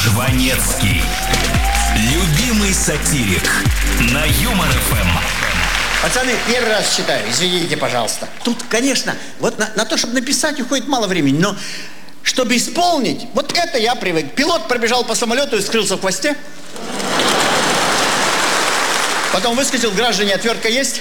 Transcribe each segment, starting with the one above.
Жванецкий. Любимый сатирик на Юмор ФМ. Пацаны, первый раз читаю, извините, пожалуйста. Тут, конечно, вот на то, чтобы написать, уходит мало времени, но чтобы исполнить, вот это я привык. Пилот пробежал по самолету и скрылся в хвосте. Потом выскочил: граждане, отвертка есть?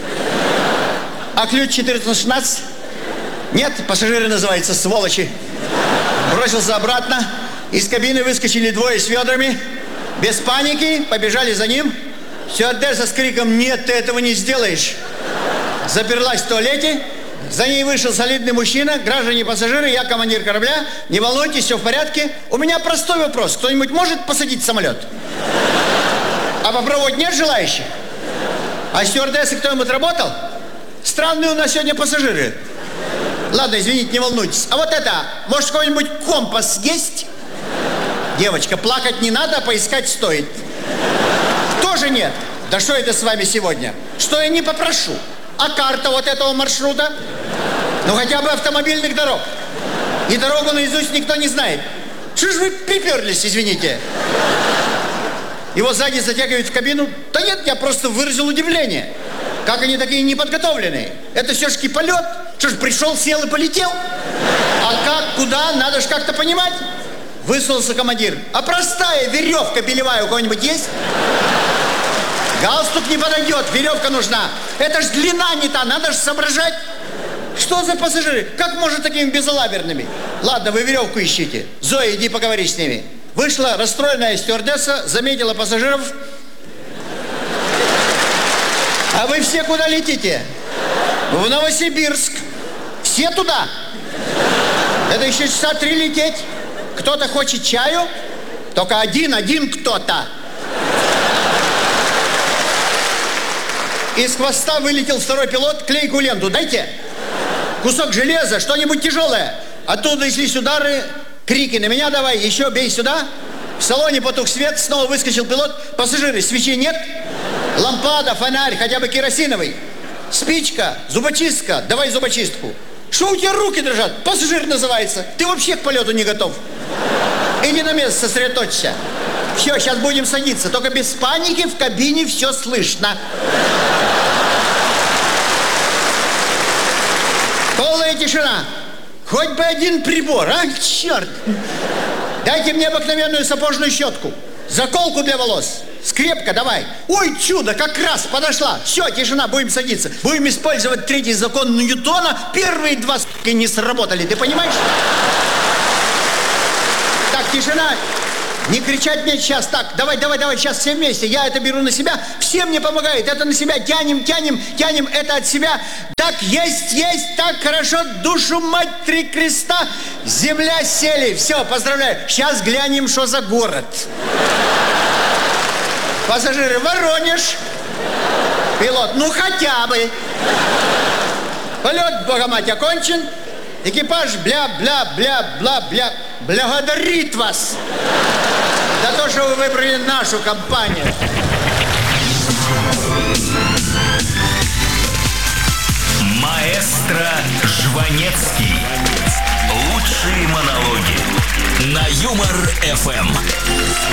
А ключ 1416? Нет, пассажиры, называются, сволочи. Бросился обратно. Из кабины выскочили двое с ведрами. Без паники побежали за ним. Стюардесса с криком: «Нет, ты этого не сделаешь!» заперлась в туалете. За ней вышел солидный мужчина. Граждане пассажиры, я командир корабля. Не волнуйтесь, все в порядке. У меня простой вопрос. Кто-нибудь может посадить самолет? А попробовать нет желающих? А стюардессы кто-нибудь работал? Странные у нас сегодня пассажиры. Ладно, извините, не волнуйтесь. А вот это, может, какой-нибудь компас есть? Девочка, плакать не надо, поискать стоит. Тоже нет? Да что это с вами сегодня? Что я не попрошу? А карта вот этого маршрута? Ну, хотя бы автомобильных дорог. И дорогу наизусть никто не знает. Что ж вы приперлись, извините? Его сзади затягивают в кабину. Да нет, я просто выразил удивление. Как они такие неподготовленные? Это все-таки полет. Что ж, пришел, сел и полетел? А как, куда, надо же как-то понимать. Высунулся командир. А простая веревка белевая у кого-нибудь есть? Галстук не подойдет, веревка нужна. Это ж длина не та, надо же соображать. Что за пассажиры? Как можно такими безалаберными? Ладно, вы веревку ищите. Зоя, иди поговори с ними. Вышла расстроенная стюардесса, заметила пассажиров. А вы все куда летите? В Новосибирск. Все туда? Это еще часа 3 лететь. Кто-то хочет чаю? Только один кто-то. Из хвоста вылетел второй пилот. Клейкую ленту дайте. Кусок железа, что-нибудь тяжелое. Оттуда неслись удары, крики: на меня давай, еще бей сюда. В салоне потух свет, снова выскочил пилот. Пассажиры, свечей нет? Лампада, фонарь, хотя бы керосиновый. Спичка, зубочистка, давай зубочистку. Что у тебя руки дрожат? Пассажир называется. Ты вообще к полету не готов. Иди на место, сосредоточься. Все, сейчас будем садиться. Только без паники, в кабине все слышно. Полная тишина. Хоть бы один прибор, а? Черт. Дайте мне обыкновенную сапожную щетку. Заколку для волос. Скрепка давай. Ой, чудо, как раз подошла. Все, тишина, будем садиться. Будем использовать третий закон Ньютона. Первые 2 не сработали, ты понимаешь? Так, тишина. Не кричать мне сейчас. Так, давай, сейчас все вместе. Я это беру на себя. Все мне помогают. Это на себя. Тянем это от себя. Так, есть. Так, хорошо. Душу мать 3 креста. Земля сели. Все, поздравляю. Сейчас глянем, что за город. Пассажиры, Воронеж. Пилот, ну хотя бы. Полет, богомать, окончен. Экипаж, бля, благодарит вас за то, что вы выбрали нашу компанию. Маэстро Жванецкий. Лучшие монологи на Юмор ФМ.